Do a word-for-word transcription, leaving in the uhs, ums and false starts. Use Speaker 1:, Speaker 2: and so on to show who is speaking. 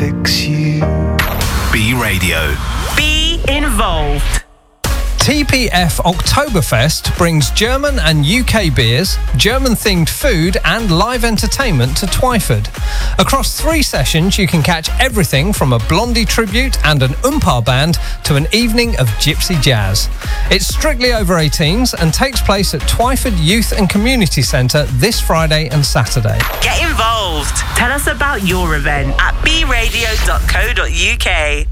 Speaker 1: fix you.
Speaker 2: B Radio.
Speaker 3: Be involved.
Speaker 4: T P F Oktoberfest brings German and U K beers, German-themed food and live entertainment to Twyford. Across three sessions you can catch everything from a Blondie tribute and an Umpar band to an evening of gypsy jazz. It's strictly over eighteens and takes place at Twyford Youth and Community Centre this Friday and Saturday.
Speaker 3: Get involved. Tell us about your event at b radio dot co dot u k.